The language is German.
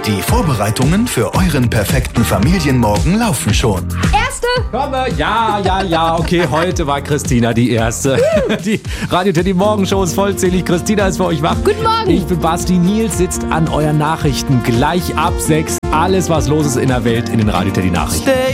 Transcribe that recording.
Die Vorbereitungen für euren perfekten Familienmorgen laufen schon. Erste! Komme, ja, okay, heute war Christina die Erste. Die Radio Teddy Morgenshow ist vollzählig. Christina ist für euch wach. Guten Morgen. Ich bin Basti. Nils sitzt an euren Nachrichten. Gleich ab 6. Alles, was los ist in der Welt, in den Radio Teddy Nachrichten.